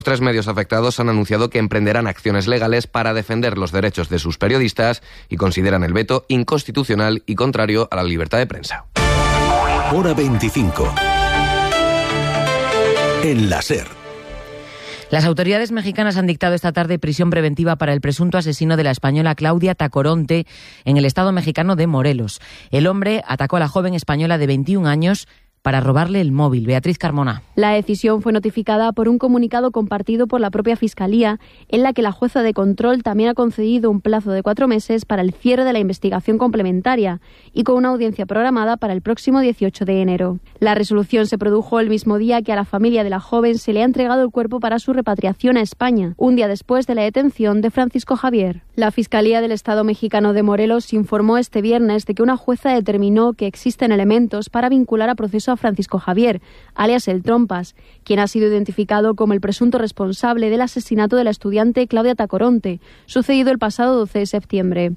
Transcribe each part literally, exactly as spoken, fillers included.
Tres medios afectados han anunciado que emprenderán acciones legales para defender los derechos de sus periodistas y consideran el veto inconstitucional y contrario a la libertad de prensa. Hora veinticinco. En la SER. Las autoridades mexicanas han dictado esta tarde prisión preventiva para el presunto asesino de la española Claudia Tacoronte en el estado mexicano de Morelos. El hombre atacó a la joven española de veintiún años para robarle el móvil. Beatriz Carmona. La decisión fue notificada por un comunicado compartido por la propia Fiscalía, en la que la jueza de control también ha concedido un plazo de cuatro meses para el cierre de la investigación complementaria y con una audiencia programada para el próximo dieciocho de enero. La resolución se produjo el mismo día que a la familia de la joven se le ha entregado el cuerpo para su repatriación a España, un día después de la detención de Francisco Javier. La Fiscalía del Estado mexicano de Morelos informó este viernes de que una jueza determinó que existen elementos para vincular a proceso a Francisco Javier, alias El Trompas, quien ha sido identificado como el presunto responsable del asesinato de la estudiante Claudia Tacoronte, sucedido el pasado doce de septiembre.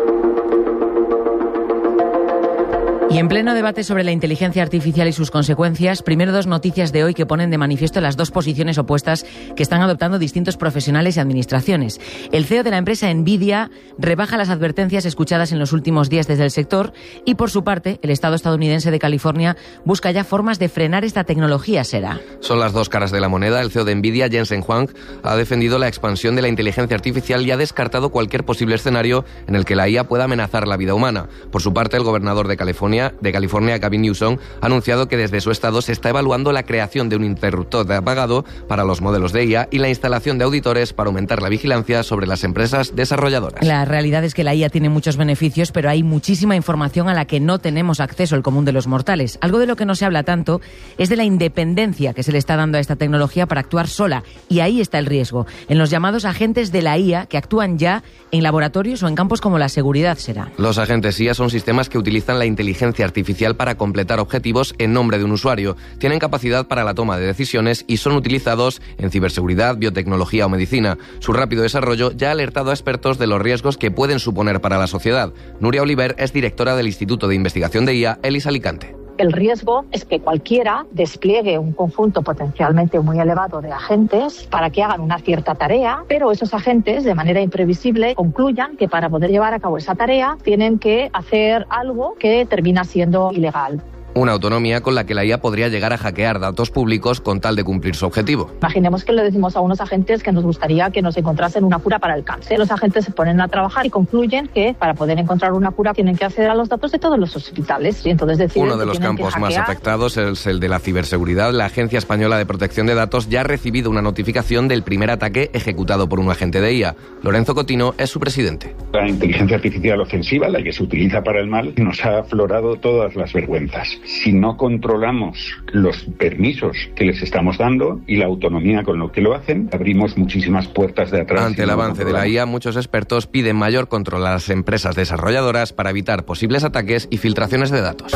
Y en pleno debate sobre la inteligencia artificial y sus consecuencias, primero dos noticias de hoy que ponen de manifiesto las dos posiciones opuestas que están adoptando distintos profesionales y administraciones. El C E O de la empresa Nvidia rebaja las advertencias escuchadas en los últimos días desde el sector y, por su parte, el Estado estadounidense de California busca ya formas de frenar esta tecnología, será. Son las dos caras de la moneda. El C E O de Nvidia, Jensen Huang, ha defendido la expansión de la inteligencia artificial y ha descartado cualquier posible escenario en el que la I A pueda amenazar la vida humana. Por su parte, el gobernador de California de California, Gavin Newsom, ha anunciado que desde su estado se está evaluando la creación de un interruptor de apagado para los modelos de I A y la instalación de auditores para aumentar la vigilancia sobre las empresas desarrolladoras. La realidad es que la I A tiene muchos beneficios, pero hay muchísima información a la que no tenemos acceso el común de los mortales. Algo de lo que no se habla tanto es de la independencia que se le está dando a esta tecnología para actuar sola, y ahí está el riesgo, en los llamados agentes de la I A que actúan ya en laboratorios o en campos como la seguridad, será. Los agentes I A son sistemas que utilizan la inteligencia artificial para completar objetivos en nombre de un usuario. Tienen capacidad para la toma de decisiones y son utilizados en ciberseguridad, biotecnología o medicina. Su rápido desarrollo ya ha alertado a expertos de los riesgos que pueden suponer para la sociedad. Nuria Oliver es directora del Instituto de Investigación de I A, ELIS Alicante. El riesgo es que cualquiera despliegue un conjunto potencialmente muy elevado de agentes para que hagan una cierta tarea, pero esos agentes, de manera imprevisible, concluyan que para poder llevar a cabo esa tarea tienen que hacer algo que termina siendo ilegal. Una autonomía con la que la I A podría llegar a hackear datos públicos con tal de cumplir su objetivo. Imaginemos que le decimos a unos agentes que nos gustaría que nos encontrasen una cura para el cáncer. Los agentes se ponen a trabajar y concluyen que para poder encontrar una cura tienen que acceder a los datos de todos los hospitales. Y entonces deciden Uno de los campos más afectados es el de la ciberseguridad. La Agencia Española de Protección de Datos ya ha recibido una notificación del primer ataque ejecutado por un agente de I A. Lorenzo Cotino es su presidente. La inteligencia artificial ofensiva, la que se utiliza para el mal, nos ha aflorado todas las vergüenzas. Si no controlamos los permisos que les estamos dando y la autonomía con lo que lo hacen, abrimos muchísimas puertas de atrás. Ante el avance de la I A, muchos expertos piden mayor control a las empresas desarrolladoras para evitar posibles ataques y filtraciones de datos.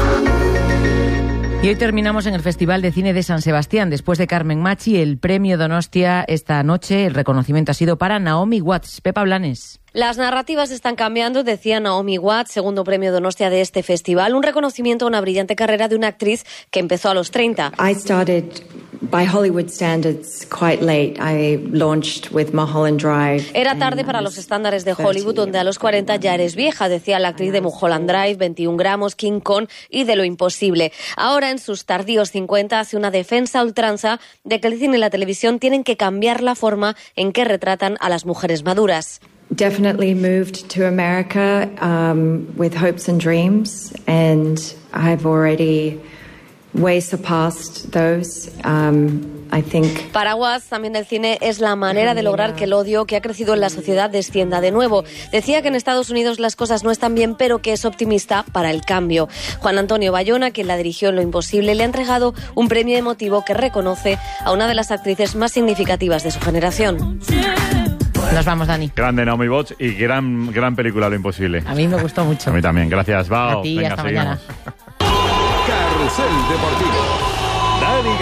Y hoy terminamos en el Festival de Cine de San Sebastián. Después de Carmen Machi, el premio Donostia esta noche, el reconocimiento ha sido para Naomi Watts. Pepa Blanes. Las narrativas están cambiando, decía Naomi Watts, segundo premio Donostia de este festival, un reconocimiento a una brillante carrera de una actriz que empezó a los treinta. I started by Hollywood standards quite late. I launched with Mulholland Drive. Era tarde para los estándares de Hollywood, donde a los cuarenta ya eres vieja, decía la actriz de Mulholland Drive, veintiún gramos, King Kong y De lo imposible. Ahora, en sus tardíos cincuenta, hace una defensa a ultranza de que el cine y la televisión tienen que cambiar la forma en que retratan a las mujeres maduras. Definitely moved to America um, with hopes and dreams, and I've already way surpassed those. Um, I think. Para Watts, también el cine es la manera de lograr que el odio que ha crecido en la sociedad descienda de nuevo. Decía que en Estados Unidos las cosas no están bien, pero que es optimista para el cambio. Juan Antonio Bayona, quien la dirigió en Lo imposible, le ha entregado un premio emotivo que reconoce a una de las actrices más significativas de su generación. Nos vamos, Dani. Grande Naomi Watts y gran, gran película Lo imposible. A mí me gustó mucho. A mí también. Gracias, Bao. A ti, Venga, hasta seguimos. mañana. Carrusel Deportivo. Dani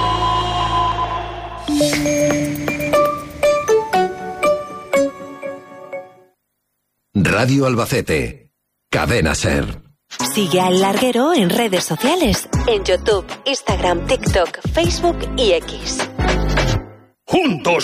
Garrido. Radio Albacete. Cadena SER. Sigue al Larguero en redes sociales, en YouTube, Instagram, TikTok, Facebook y X. Juntos